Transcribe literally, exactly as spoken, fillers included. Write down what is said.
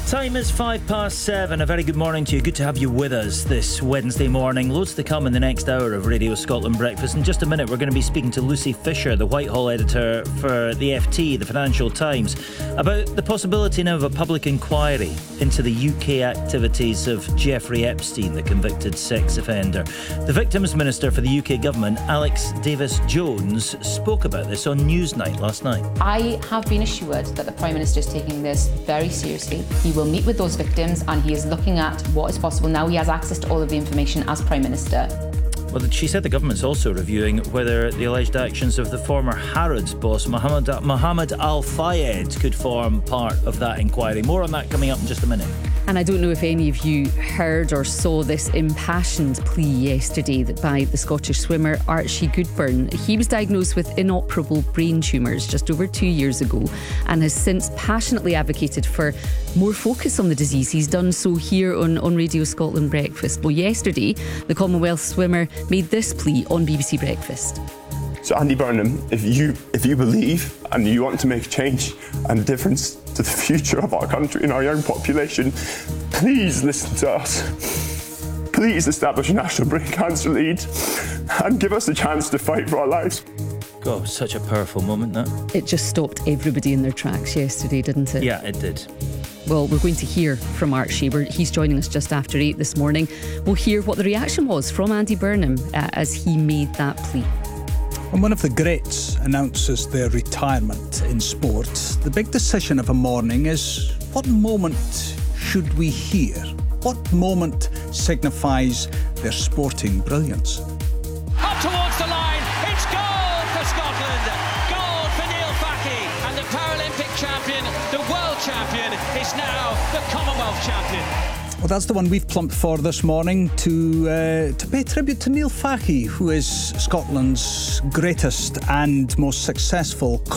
Time is five past seven. A very good morning to you. Good to have you with us this Wednesday morning. Loads to come in the next hour of Radio Scotland Breakfast. In just a minute, we're going to be speaking to Lucy Fisher, the Whitehall editor for the F T, the Financial Times, about the possibility now of a public inquiry into the U K activities of Jeffrey Epstein, the convicted sex offender. The Victims Minister for the U K Government, Alex Davis-Jones, spoke about this on Newsnight last night. I have been assured that the Prime Minister is taking this very seriously. He will meet with those victims and he is looking at what is possible. Now he has access to all of the information as Prime Minister. Well, she said the government's also reviewing whether the alleged actions of the former Harrods boss, Mohammed, Mohammed Al Fayed, could form part of that inquiry. More on that coming up in just a minute. And I don't know if any of you heard or saw this impassioned plea yesterday by the Scottish swimmer Archie Goodburn. He was diagnosed with inoperable brain tumours just over two years ago and has since passionately advocated for more focus on the disease. He's done so here on, on Radio Scotland Breakfast. Well, yesterday, the Commonwealth swimmer made this plea on B B C Breakfast. So Andy Burnham, if you if you believe and you want to make a change and a difference to the future of our country and our young population, please listen to us. Please establish a national brain cancer lead and give us a chance to fight for our lives. God, such a powerful moment, that. It just stopped everybody in their tracks yesterday, didn't it? Yeah, it did. Well, we're going to hear from Archie. We're, he's joining us just after eight this morning. We'll hear what the reaction was from Andy Burnham uh, as he made that plea. When one of the greats announces their retirement in sport, the big decision of a morning is, what moment should we hear? What moment signifies their sporting brilliance? Up towards the line, it's goal for Scotland! Goal for Neil Fahey, and the Paralympic champion, the world champion, is now the Commonwealth champion. Well, that's the one we've plumped for this morning to uh, to pay tribute to Neil Fahey, who is Scotland's greatest and most successful